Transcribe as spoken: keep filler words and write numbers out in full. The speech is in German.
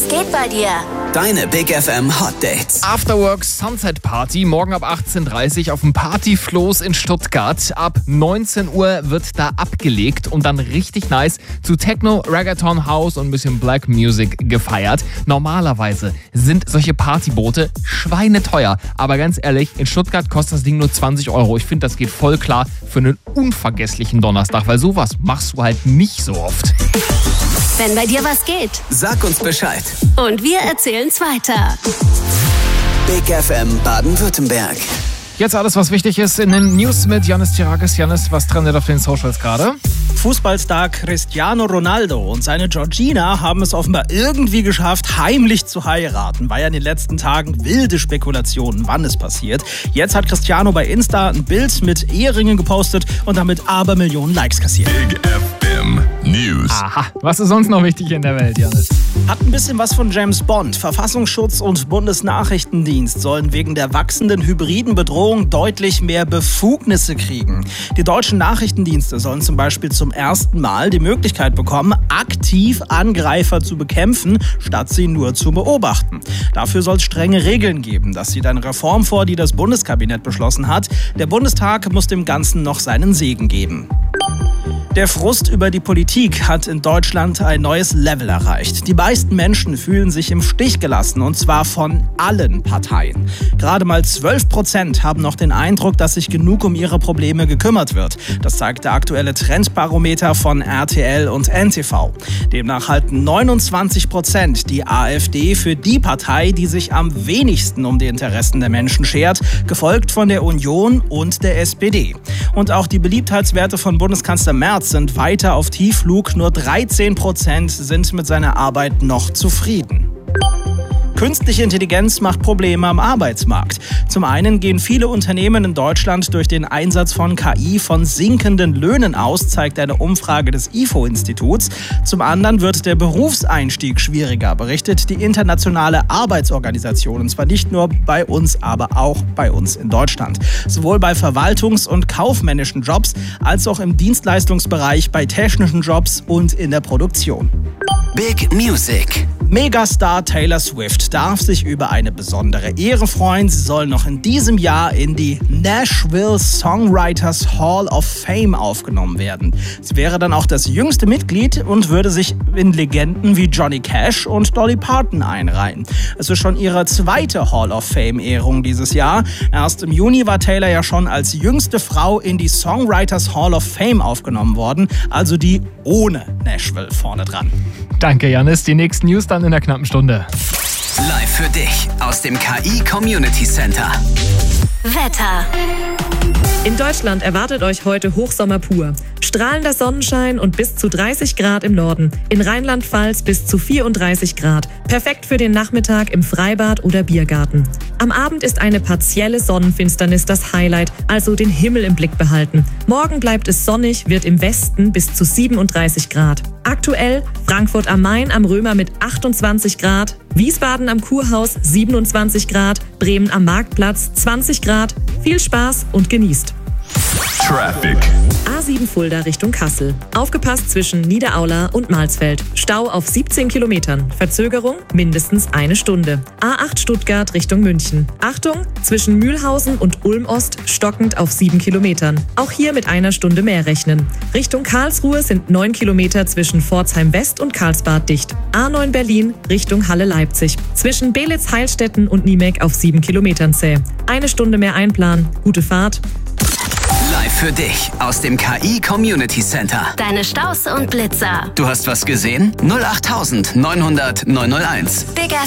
geht bei dir? Deine Big F M Hot Dates. Afterwork Sunset Party, morgen ab achtzehn Uhr dreißig auf dem Partyfloß in Stuttgart. Ab neunzehn Uhr wird da abgelegt und dann richtig nice zu Techno, Reggaeton, House und ein bisschen Black Music gefeiert. Normalerweise sind solche Partyboote schweineteuer, aber ganz ehrlich, in Stuttgart kostet das Ding nur zwanzig Euro. Ich finde, das geht voll klar für einen unvergesslichen Donnerstag, weil sowas machst du halt nicht so oft. Wenn bei dir was geht, Sag uns Bescheid. und wir erzählen's weiter. Big F M Baden-Württemberg. Jetzt alles, was wichtig ist in den News mit Janis Tirakis. Janis, was trendet auf den Socials gerade? Fußballstar Cristiano Ronaldo und seine Georgina haben es offenbar irgendwie geschafft, heimlich zu heiraten. War ja in den letzten Tagen wilde Spekulationen, wann es passiert. Jetzt hat Cristiano bei Insta ein Bild mit Eheringen gepostet und damit Abermillionen Likes kassiert. Big F M News. Aha, was ist sonst noch wichtig in der Welt, Janis? Hat ein bisschen was von James Bond. Verfassungsschutz und Bundesnachrichtendienst sollen wegen der wachsenden hybriden Bedrohung deutlich mehr Befugnisse kriegen. Die deutschen Nachrichtendienste sollen zum Beispiel zum ersten Mal die Möglichkeit bekommen, aktiv Angreifer zu bekämpfen, statt sie nur zu beobachten. Dafür soll es strenge Regeln geben. Das sieht eine Reform vor, die das Bundeskabinett beschlossen hat. Der Bundestag muss dem Ganzen noch seinen Segen geben. Der Frust über die Politik hat in Deutschland ein neues Level erreicht. Die meisten Menschen fühlen sich im Stich gelassen, und zwar von allen Parteien. Gerade mal zwölf Prozent haben noch den Eindruck, dass sich genug um ihre Probleme gekümmert wird. Das zeigt der aktuelle Trendbarometer von R T L und N T V. Demnach halten neunundzwanzig Prozent die AfD für die Partei, die sich am wenigsten um die Interessen der Menschen schert, gefolgt von der Union und der S P D. Und auch die Beliebtheitswerte von Bundeskanzler Merz sind weiter auf Tiefflug. Nur dreizehn Prozent sind mit seiner Arbeit noch zufrieden. Künstliche Intelligenz macht Probleme am Arbeitsmarkt. Zum einen gehen viele Unternehmen in Deutschland durch den Einsatz von K I von sinkenden Löhnen aus, zeigt eine Umfrage des I F O-Instituts. Zum anderen wird der Berufseinstieg schwieriger, berichtet die Internationale Arbeitsorganisation. Und zwar nicht nur bei uns, aber auch bei uns in Deutschland. Sowohl bei Verwaltungs- und kaufmännischen Jobs als auch im Dienstleistungsbereich, bei technischen Jobs und in der Produktion. Big Music. Megastar Taylor Swift darf sich über eine besondere Ehre freuen. Sie soll noch in diesem Jahr in die Nashville Songwriters Hall of Fame aufgenommen werden. Sie wäre dann auch das jüngste Mitglied und würde sich in Legenden wie Johnny Cash und Dolly Parton einreihen. Es ist schon ihre zweite Hall of Fame-Ehrung dieses Jahr. Erst im Juni war Taylor ja schon als jüngste Frau in die Songwriters Hall of Fame aufgenommen worden, also die ohne Nashville vorne dran. Danke, Janis. Die nächsten News dann in der knappen Stunde. Live für dich aus dem K I Community Center. Wetter. In Deutschland erwartet euch heute Hochsommer pur. Strahlender Sonnenschein und bis zu dreißig Grad im Norden. In Rheinland-Pfalz bis zu vierunddreißig Grad. Perfekt für den Nachmittag im Freibad oder Biergarten. Am Abend ist eine partielle Sonnenfinsternis das Highlight, also den Himmel im Blick behalten. Morgen bleibt es sonnig, wird im Westen bis zu siebenunddreißig Grad. Aktuell Frankfurt am Main am Römer mit achtundzwanzig Grad, Wiesbaden am Kurhaus siebenundzwanzig Grad, Bremen am Marktplatz zwanzig Grad. Viel Spaß und genießt. Traffic. A sieben Fulda Richtung Kassel. Aufgepasst zwischen Niederaula und Malsfeld. Stau auf siebzehn Kilometern. Verzögerung mindestens eine Stunde. A acht Stuttgart Richtung München. Achtung, zwischen Mühlhausen und Ulm-Ost stockend auf sieben Kilometern. Auch hier mit einer Stunde mehr rechnen. Richtung Karlsruhe sind neun Kilometer zwischen Pforzheim West und Karlsbad dicht. A neun Berlin Richtung Halle Leipzig. Zwischen Belitz-Heilstätten und Niemek auf sieben Kilometern zäh. Eine Stunde mehr einplanen. Gute Fahrt. Live für dich aus dem K I Community Center. Deine Staus und Blitzer. Du hast was gesehen? null acht neunhundert neunhunderteins. Big F